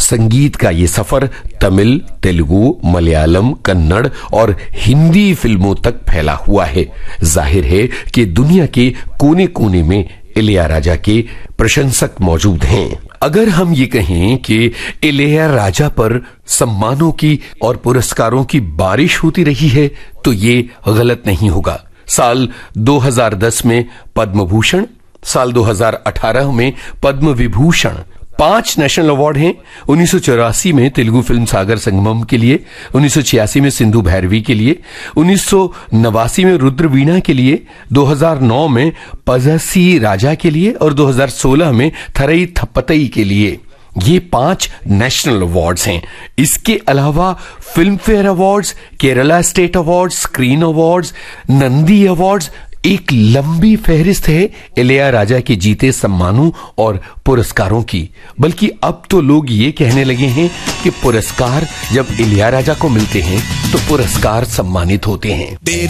संगीत का ये सफर तमिल, तेलुगु, मलयालम, कन्नड़ और हिंदी फिल्मों तक फैला हुआ है। जाहिर है कि दुनिया के कोने कोने में इलैयाराजा के प्रशंसक मौजूद हैं। अगर हम ये कहें कि इलैयाराजा पर सम्मानों की और पुरस्कारों की बारिश होती रही है तो ये गलत नहीं होगा। साल 2010 में पद्म भूषण, साल 2018 में पद्म विभूषण, 5 नेशनल अवार्ड हैं। 1984 में तेलुगु फिल्म सागर संगमम के लिए, 1986 में सिंधु भैरवी के लिए, 1989 में रुद्रवीणा के लिए, 2009 में पज़सी राजा के लिए और 2016 में थरई थप्पतई के लिए। ये 5 नेशनल अवार्ड्स हैं। इसके अलावा film fair awards, Kerala state awards, screen awards, Nandi awards, एक लंबी फहरिस्त है इलैयाराजा के जीते सम्मानों और पुरस्कारों की। बल्कि अब तो लोग ये कहने लगे हैं कि पुरस्कार जब इलैयाराजा को मिलते हैं तो पुरस्कार सम्मानित होते हैं।